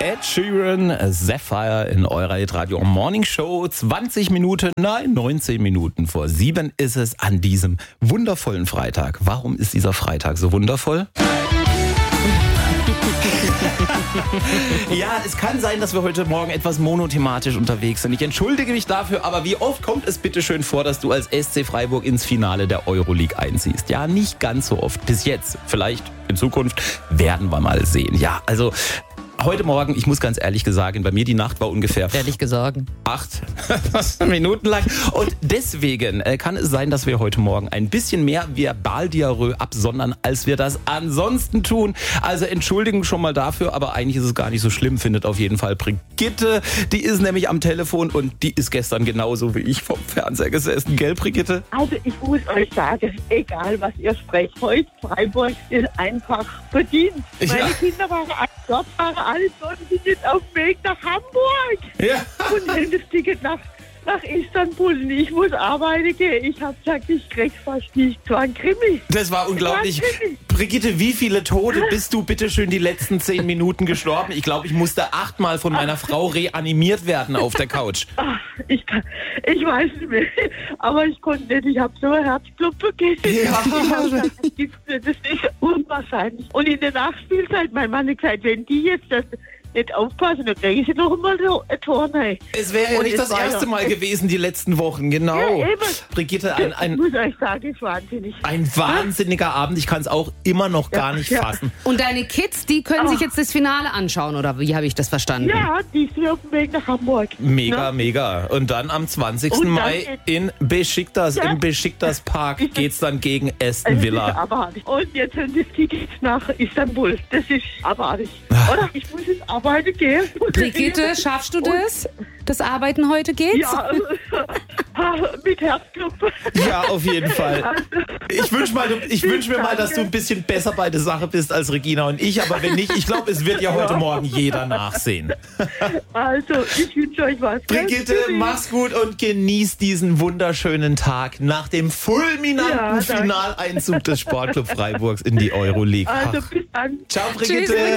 Ed Sheeran, Sapphire in eurer Hitradio Morning Show. 19 Minuten vor 7 ist es an diesem wundervollen Freitag. Warum ist dieser Freitag so wundervoll? Ja, es kann sein, dass wir heute Morgen etwas monothematisch unterwegs sind. Ich entschuldige mich dafür, aber wie oft kommt es bitte schön vor, dass du als SC Freiburg ins Finale der Euroleague einziehst? Ja, nicht ganz so oft. Bis jetzt. Vielleicht in Zukunft werden wir mal sehen. Ja, also heute Morgen, ich muss ganz ehrlich sagen, bei mir die Nacht war ungefähr ehrlich gesagt 8 Minuten lang. Und deswegen kann es sein, dass wir heute Morgen ein bisschen mehr Verbaldiarrhoe absondern, als wir das ansonsten tun. Also Entschuldigung schon mal dafür, aber eigentlich ist es gar nicht so schlimm, findet auf jeden Fall Brigitte. Die ist nämlich am Telefon und die ist gestern genauso wie ich vom Fernseher gesessen. Gell, Brigitte? Also ich muss euch sagen, egal was ihr sprecht, heute Freiburg ist einfach verdient. Meine Kinder waren dort, waren alle dort und sind jetzt auf dem Weg nach Hamburg. Ja. Und haben das Ticket nach Istanbul. Und ich muss arbeiten gehen. Ich habe gesagt, ich krieg's fast nicht. Es war ein Krimi. Das war unglaublich. Brigitte, wie viele Tode bist du bitte schön die letzten 10 Minuten gestorben? Ich glaube, ich musste 8-mal von meiner Frau reanimiert werden auf der Couch. Ach, ich weiß nicht mehr. Aber ich konnte nicht. Ich habe so eine Herzklopfe gegeben. Ja. Ich habe gesagt, das ist unwahrscheinlich. Und in der Nachspielzeit, mein Mann hat gesagt, wenn die jetzt das nicht aufpassen, dann kriege ich sie noch einmal so ein Tor rein. Es wäre ja nicht das erste Mal gewesen, die letzten Wochen, genau. Ja, eben. Brigitte, Ich muss euch sagen, ist wahnsinnig. ein wahnsinniger Abend. Ich kann es auch immer noch gar nicht fassen. Und deine Kids, die können sich jetzt das Finale anschauen, oder wie habe ich das verstanden? Ja, die sind auf dem Weg nach Hamburg. Mega, Ja. mega. Und dann am 20. Und dann Mai in Besiktas, Ja. im Besiktas Park geht's dann gegen Aston Das ist Villa. abartig. Und jetzt haben das Ticket nach Istanbul. Das ist abartig. Oder? Ich muss jetzt arbeiten gehen. Brigitte, schaffst du das? Das Arbeiten heute geht's? Ja, mit Herzklopfen. Ja, auf jeden Fall. Ich wünsche mir mal, dass du ein bisschen besser bei der Sache bist als Regina und ich. Aber wenn nicht, ich glaube, es wird ja heute Morgen jeder nachsehen. Also, ich wünsche euch was. Brigitte, mach's gut und genieß diesen wunderschönen Tag nach dem fulminanten Ja, danke. Finaleinzug des Sportclub Freiburgs in die Euroleague. Also, bis dann. Ciao, Brigitte.